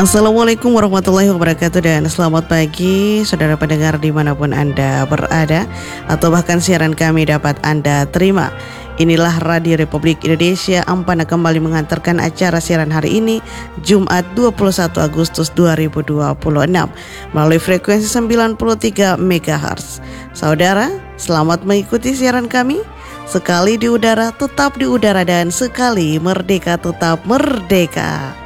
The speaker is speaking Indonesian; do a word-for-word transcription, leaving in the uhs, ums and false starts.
Assalamualaikum warahmatullahi wabarakatuh dan selamat pagi saudara pendengar dimanapun Anda berada atau bahkan siaran kami dapat Anda terima. Inilah Radio Republik Indonesia Ampana kembali mengantarkan acara siaran hari ini Jumat dua puluh satu Agustus dua ribu dua puluh enam melalui frekuensi sembilan puluh tiga megahertz. Saudara, selamat mengikuti siaran kami. Sekali di udara tetap di udara dan sekali merdeka tetap merdeka.